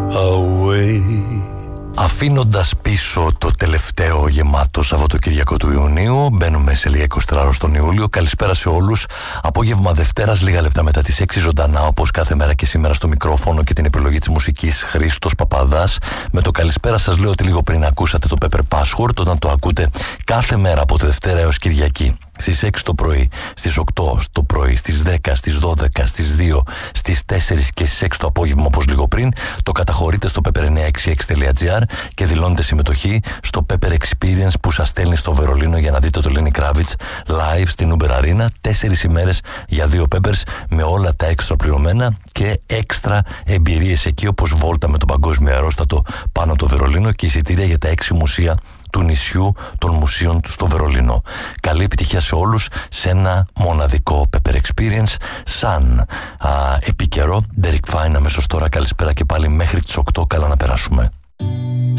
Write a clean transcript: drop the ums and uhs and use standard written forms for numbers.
away. Αφήνοντας πίσω το τελευταίο γεμάτο Σαββατοκύριακο του Ιουνίου, μπαίνουμε σε λίγα 24 ώρες τον Ιούλιο. Καλησπέρα σε όλους. Απόγευμα Δευτέρας, λίγα λεπτά μετά τις 6, ζωντανά όπως κάθε μέρα και σήμερα στο μικρόφωνο και την επιλογή της μουσικής, Χρήστος Παπαδάς. Με το καλησπέρα σας λέω ότι λίγο πριν ακούσατε το Pepper Password, όταν το ακούτε κάθε μέρα από τη Δευτέρα έως Κυριακή. Στις 6 το πρωί, στις 8 το πρωί, στις 10, στις 12, στις 2, στις 4 και στις 6 το απόγευμα όπως λίγο πριν, το καταχωρείτε στο pepper966.gr και δηλώνετε συμμετοχή στο Pepper Experience που σας στέλνει στο Βερολίνο για να δείτε το Lenny Kravitz live στην Uber Arena. 4 ημέρες για 2 Peppers με όλα τα έξτρα πληρωμένα και έξτρα εμπειρίες εκεί, όπως βόλτα με το παγκόσμιο αερόστατο πάνω το Βερολίνο και εισιτήρια για τα 6 μουσεία του νησιού των μουσείων του στο Βερολίνο. Καλή επιτυχία σε όλους σε ένα μοναδικό Pepper Experience. Σαν επίκαιρο, Derek Fine αμέσως τώρα. Καλησπέρα και πάλι μέχρι τις 8. Καλά να περάσουμε.